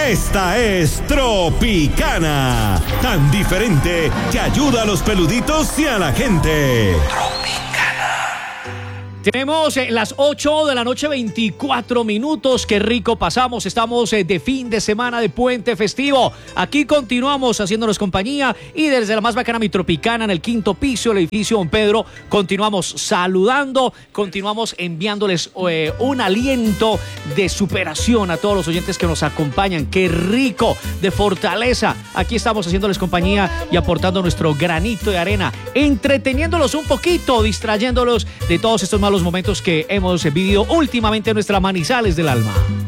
Esta es Tropicana, tan diferente que ayuda a los peluditos y a la gente. Tenemos las 8 de la noche, 24 minutos. Qué rico pasamos. Estamos de fin de semana de puente festivo. Aquí continuamos haciéndonos compañía y desde la más bacana Mi Tropicana en el 5º piso del edificio Don Pedro continuamos saludando, continuamos enviándoles un aliento de superación a todos los oyentes que nos acompañan. Qué rico, de fortaleza. Aquí estamos haciéndoles compañía y aportando nuestro granito de arena, entreteniéndolos un poquito, distrayéndolos de todos estos malos momentos que hemos vivido últimamente en nuestra Manizales del alma.